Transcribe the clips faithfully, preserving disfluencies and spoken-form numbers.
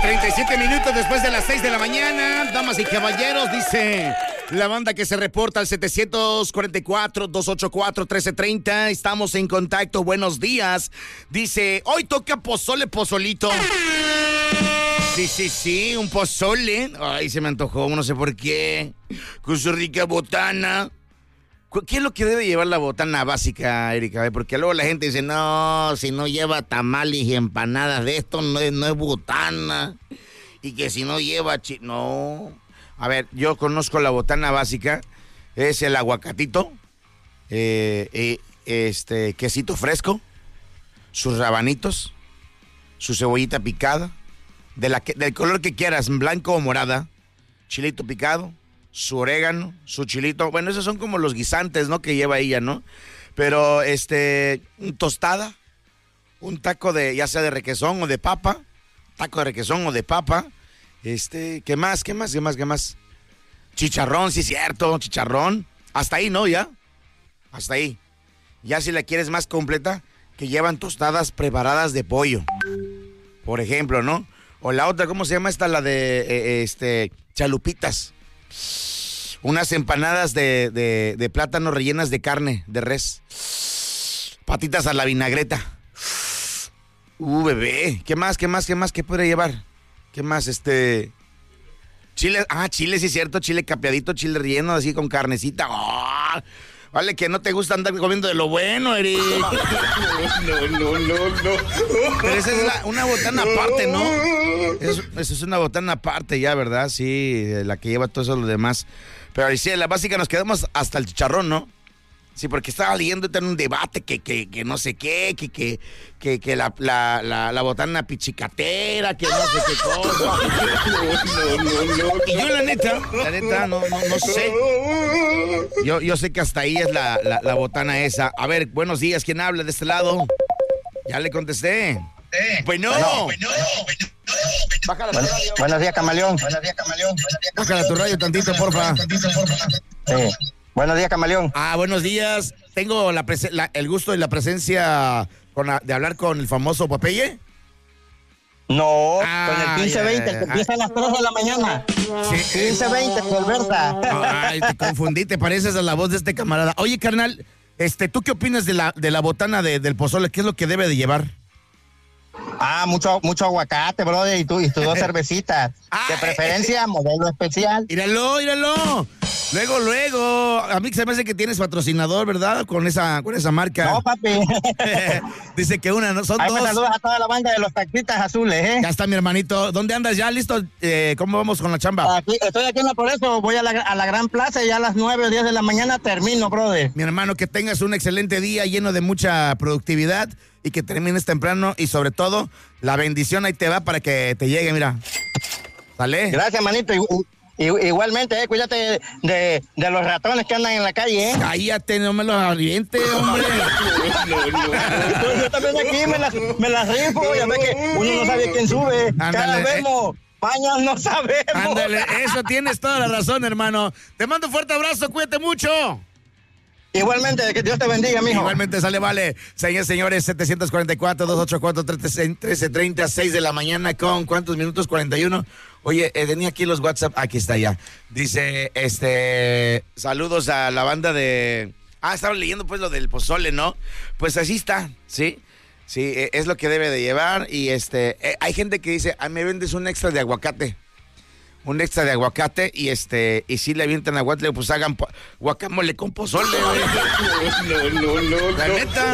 treinta y siete minutos después de las seis de la mañana, damas y caballeros, dice la banda que se reporta al setecientos cuarenta y cuatro, doscientos ochenta y cuatro, trece treinta. Estamos en contacto, buenos días. Dice, hoy toca pozole, pozolito. Sí, sí, sí, un pozole. Ay, se me antojó, no sé por qué. Con su rica botana. ¿Qué es lo que debe llevar la botana básica, Erika? Porque luego la gente dice, no, si no lleva tamales y empanadas de esto, no es, no es botana. Y que si no lleva... Chi no. A ver, yo conozco la botana básica. Es el aguacatito, eh, eh, este, quesito fresco, sus rabanitos, su cebollita picada, de la que, del color que quieras, blanco o morada, chilito picado, su orégano, su chilito, bueno, esos son como los guisantes, ¿no? Que lleva ella, ¿no? Pero, este, un tostada, un taco de, ya sea de requesón o de papa, taco de requesón o de papa, este, ¿qué más, qué más, qué más, qué más? Chicharrón, sí, cierto, chicharrón, hasta ahí, ¿no? Ya, hasta ahí. Ya si la quieres más completa, que llevan tostadas preparadas de pollo, por ejemplo, ¿no? O la otra, ¿cómo se llama esta? La de, eh, este, chalupitas. Unas empanadas de, de, de plátano rellenas de carne, de res. Patitas a la vinagreta. Uh, bebé. ¿Qué más, qué más, qué más? ¿Qué podría llevar? ¿Qué más? Este... Chile, ah, chile, sí es cierto. Chile capeadito, chile relleno, así con carnecita. Oh, vale, que no te gusta andar comiendo de lo bueno, Eric. No, no, no, no. Pero esa es la, una botana aparte, ¿no? Eso, eso es una botana aparte ya, ¿verdad? Sí, la que lleva todo eso lo demás. Pero ahí sí, en la básica nos quedamos hasta el chicharrón, ¿no? Sí, porque estaba leyendo en un debate que, que, que no sé qué, que, que, que, que la, la, la, la botana pichicatera, que no sé qué cosa. No, no, no, no. Y yo la neta, la neta, no, no, no sé. Yo, yo sé que hasta ahí es la, la, la botana esa. A ver, buenos días, ¿quién habla de este lado? Ya le contesté. Eh, Bueno. bueno, bueno, Bájala tu Bueno, radio. buenos días, Camaleón. Buenos días, Camaleón. Bájala tu radio tantito, porfa. Tantito, porfa. Sí. Buenos días, Camaleón. Ah, buenos días. Tengo la prese- la, el gusto y la presencia con la, de hablar con el famoso Popeye. No, Ah, con el quince veinte, ya, que ya. empieza a las tres de la mañana. Sí. quince veinte, Alberta. Ay, te confundí, te pareces a la voz de este camarada. Oye, carnal, este, ¿tú qué opinas de la, de la botana de, del pozole? ¿Qué es lo que debe de llevar? Ah, mucho, mucho aguacate, brother, y tú, y tus dos cervecitas. Ah, De preferencia, modelo especial. Míralo, míralo. Luego, luego, a mí se me hace que tienes patrocinador, ¿verdad? Con esa, con esa marca. No, papi. Dice que una, ¿no? Son Ahí me dos. saludas a toda la banda de los taxitas azules, ¿eh? Ya está mi hermanito. ¿Dónde andas ya? ¿Listo? Eh, ¿Cómo vamos con la chamba? Aquí, estoy aquí en la por eso, voy a la, a la Gran Plaza y ya a las nueve o diez de la mañana termino, brother. Mi hermano, que tengas un excelente día lleno de mucha productividad y que termines temprano y sobre todo, la bendición ahí te va para que te llegue, mira. ¿Sale? Gracias, manito. Y- y- igualmente, eh, cuídate de, de los ratones que andan en la calle, ¿eh? Cállate, no me lo aviente, hombre. Yo también aquí me las, me las rifo, ya ves que uno no sabe quién sube. Cada Ándale, vemos, mañana no sabemos. Ándale, eso tienes toda la razón, hermano. Te mando un fuerte abrazo, cuídate mucho. Igualmente, que Dios te bendiga, mijo. Igualmente sale, vale. Señores, señores, setecientos cuarenta y cuatro, doscientos ochenta y cuatro, trece treinta, seis de la mañana con ¿cuántos minutos? cuarenta y uno. Oye, eh, tenía aquí los WhatsApp, aquí está ya. Dice, este, saludos a la banda de... Ah, estaba leyendo pues lo del pozole, ¿no? Pues así está, ¿sí? Sí, eh, es lo que debe de llevar y este, eh, hay gente que dice, ah, me vendes un extra de aguacate. Un extra de aguacate y este, y si le avientan aguacate, pues hagan po- guacamole con pozole, güey. No, no, no, La no. neta.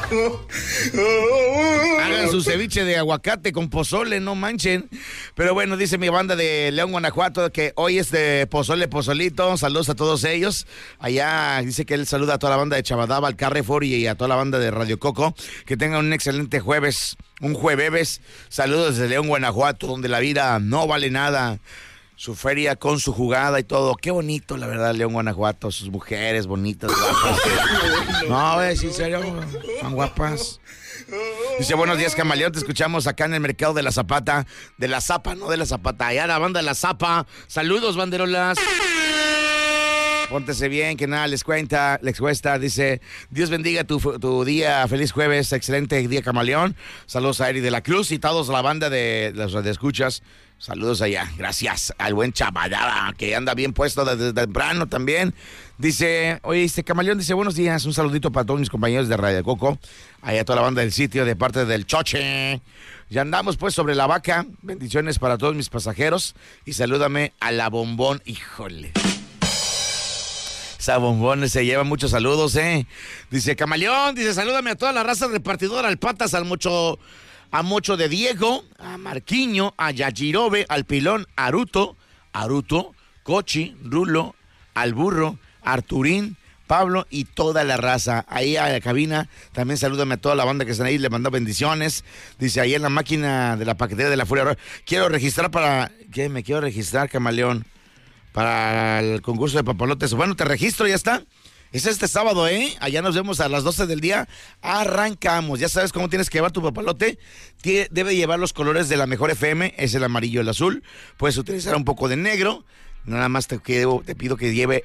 Hagan su ceviche de aguacate con pozole, no manchen. Pero bueno, dice mi banda de León, Guanajuato, que hoy es de pozole, pozolito. Saludos a todos ellos. Allá dice que él saluda a toda la banda de Chabadaba, al Carrefour y a toda la banda de Radio Coco. Que tengan un excelente jueves, un jueves. Saludos desde León, Guanajuato, donde la vida no vale nada. Su feria con su jugada y todo. Qué bonito, la verdad, León, Guanajuato. Sus mujeres bonitas, guapas. No, güey, sí, en serio, son guapas. Dice, buenos días, Camaleón. Te escuchamos acá en el mercado de la Zapata. De la Zapa, no de la Zapata. Allá la banda de la Zapa. Saludos, banderolas. Póntese bien, que nada les cuenta, les cuesta. Dice, Dios bendiga tu, tu día, feliz jueves, excelente día, Camaleón. Saludos a Eri de la Cruz y todos la banda de los de escuchas. Saludos allá, gracias al buen Chavalada, que anda bien puesto desde temprano también. Dice, oye, este Camaleón dice, buenos días, un saludito para todos mis compañeros de Radio Coco, allá toda la banda del sitio de parte del Choche. Ya andamos pues sobre la vaca, bendiciones para todos mis pasajeros y salúdame a la Bombón, híjole. Esa Bombón se lleva muchos saludos, eh. Dice, Camaleón, dice, salúdame a toda la raza repartidora, al Patas, al Mocho... A Mocho de Diego, a Marquiño, a Yajirobe, al Pilón, Aruto, Aruto, Cochi, Rulo, al Burro, Arturín, Pablo y toda la raza. Ahí a la cabina, también salúdame a toda la banda que están ahí, le mando bendiciones. Dice, ahí en la máquina de la paquetería de la Furia Roja, quiero registrar para... ¿Qué? Me quiero registrar, Camaleón, para el concurso de papalotes. Bueno, te registro, ya está. Es este sábado, ¿eh? Allá nos vemos a las doce del día. Arrancamos. Ya sabes cómo tienes que llevar tu papalote. Tie- debe llevar los colores de la mejor F M. Es el amarillo y el azul. Puedes utilizar un poco de negro. Nada más te, te pido que lleve